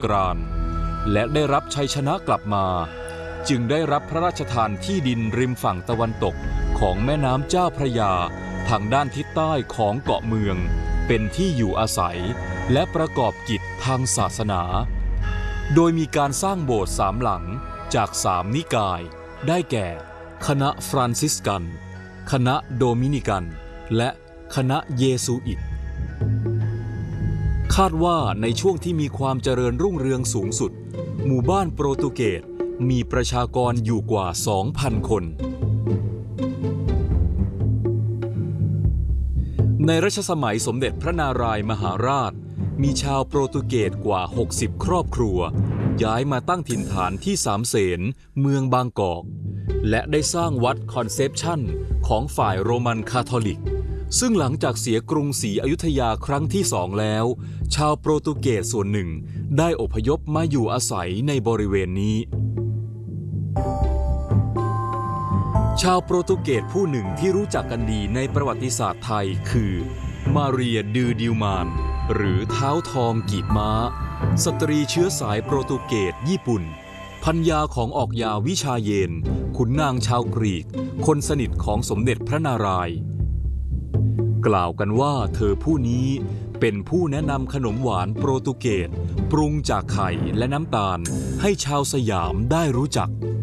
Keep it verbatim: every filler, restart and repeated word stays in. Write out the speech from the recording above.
กรานต์และได้รับชัยชนะกลับมาจึงได้รับพระราชทานที่ดินริมฝั่งตะวันตกของแม่น้ำเจ้าพระยาทางด้านทิศใต้ของเกาะเมืองเป็นที่อยู่อาศัยและประกอบกิจทางศาสนาโดยมีการสร้างโบสถ์สามหลังจากสามนิกายได้แก่คณะฟรานซิสกันคณะโดมินิกันและคณะเยซูอิตคาดว่าในช่วงที่มีความเจริญรุ่งเรืองสูงสุดหมู่บ้านโปรตุเกสมีประชากรอยู่กว่า สองพัน คนในรัชสมัยสมเด็จพระนารายมหาราชมีชาวโปรตุเกสกว่าหกสิบครอบครัวย้ายมาตั้งถิ่นฐานที่สามเสนเมืองบางกอกและได้สร้างวัดคอนเซปชันของฝ่ายโรมันคาทอลิกซึ่งหลังจากเสียกรุงศรีอยุธยาครั้งที่สองแล้วชาวโปรตุเกสส่วนหนึ่งได้อพยพมาอยู่อาศัยในบริเวณนี้ชาวโปรตุเกสผู้หนึ่งที่รู้จักกันดีในประวัติศาสตร์ไทยคือมาเรียดือดิวมานหรือเท้าทองกีบม้าสตรีเชื้อสายโปรตุเกสญี่ปุ่นภรรยาของออกยาวิชาเยนขุนนางชาวกรีกคนสนิทของสมเด็จพระนารายณ์กล่าวกันว่าเธอผู้นี้เป็นผู้แนะนำขนมหวานโปรตุเกสปรุงจากไข่และน้ำตาลให้ชาวสยามได้รู้จัก